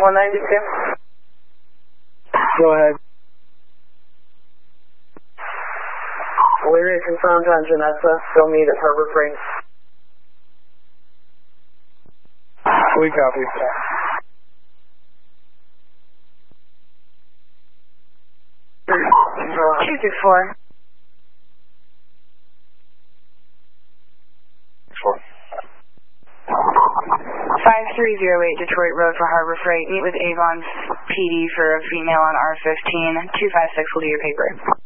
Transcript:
192. Go ahead. We reconfirmed on Janessa. Still meet at Harbor Freight. We copy. 264. 5308 Detroit Road for Harbor Freight. Meet with Avon PD for a female on R15. 256 will do your paper.